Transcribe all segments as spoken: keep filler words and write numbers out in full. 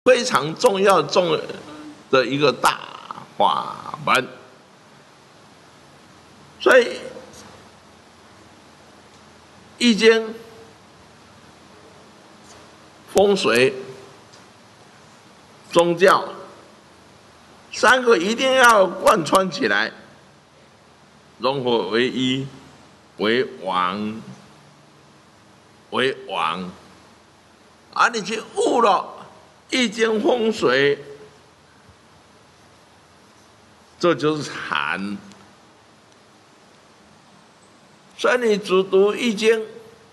非常重要重的一个大法门。所以《易经》、风水、宗教三个一定要贯穿起来，融合为一，为王，为王。而、啊、你去悟了易经风水，这就是禅。所以你只读易经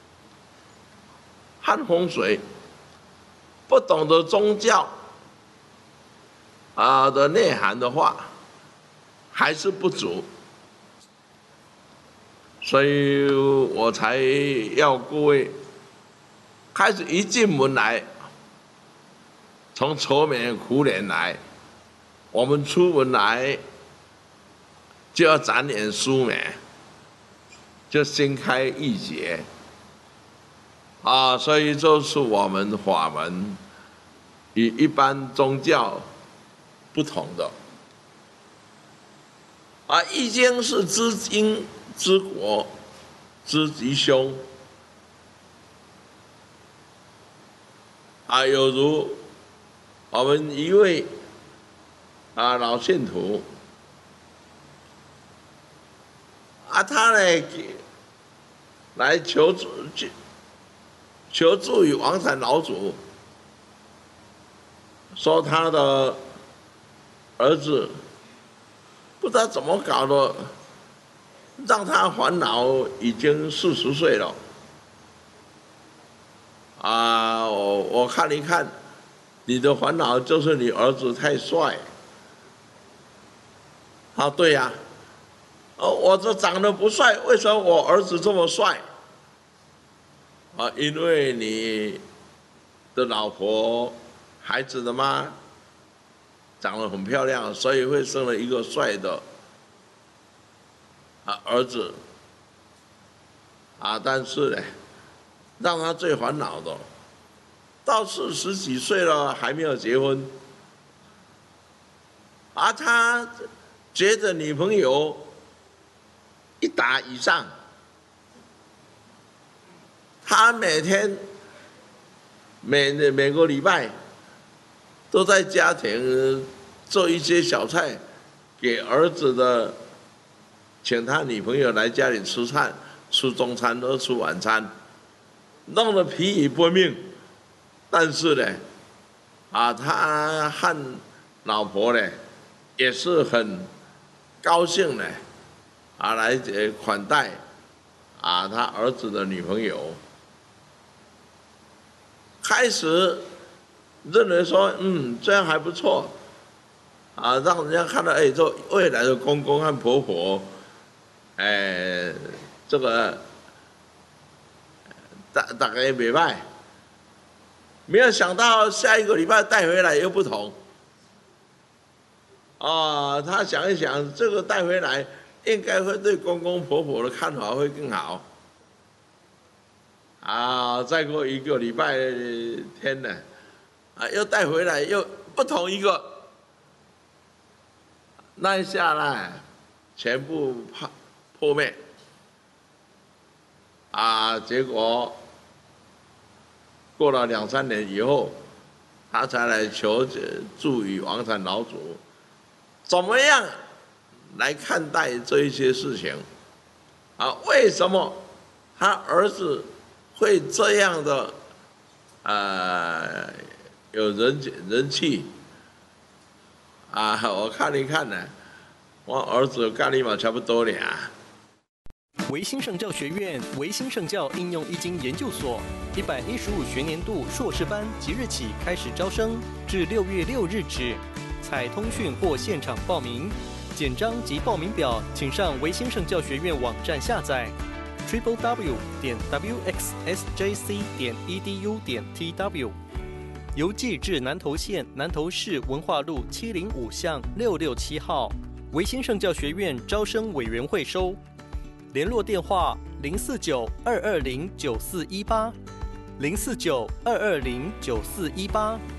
和风水，不懂得宗教啊的内涵的话，还是不足。所以我才要各位开始一进门来，从愁眉苦脸来，我们出门来就要展脸舒眉，就心开意解啊！所以这是我们法门与一般宗教不同的啊。易经是知因知果知吉凶啊，有如我们一位啊老信徒啊，他呢来求助求助于王禅老祖，说他的儿子不知道怎么搞的，让他烦恼已经四十岁了。啊，我我看一看，你的烦恼就是你儿子太帅。啊，对呀、啊，哦，我这长得不帅，为什么我儿子这么帅？啊，因为你的老婆、孩子的妈长得很漂亮，所以会生了一个帅的啊儿子。啊，但是呢，让他最烦恼的，到四十几岁了还没有结婚，而他觉得女朋友一打以上，他每天每每个礼拜都在家庭做一些小菜给儿子的，请他女朋友来家里吃饭，吃中餐和吃晚餐，弄得疲于奔命。但是呢，啊，他和老婆呢也是很高兴呢，啊，来款待啊他儿子的女朋友。开始认为说，嗯，这样还不错，啊，让人家看到，哎，这未来的公公和婆婆，哎，这个大大概没卖，没有想到下一个礼拜带回来又不同。啊，他想一想，这个带回来应该会对公公婆婆的看法会更好。啊，再过一个礼拜天呢，啊，又带回来又不同一个，那一下来全部破破灭。啊，结果过了两三年以后，他才来求助于王禅老祖，怎么样来看待这一些事情？啊，为什么他儿子会这样的呃有人人气？啊，我看一看呢，我儿子跟你嘛差不多俩。 维新圣教学院维新圣教应用易经研究所一百一十五学年度硕士班即日起开始招生，至六月六日止，采通讯或现场报名。简章及报名表，请上维新圣教学院网站下载 triple w 点 w x s j c 点 e d u 点 t w。邮寄至南投县南投市文化路七零五巷六六七号，维新圣教学院招生委员会收。联络电话零四九二二零九四一八，零四九二二零九四一八。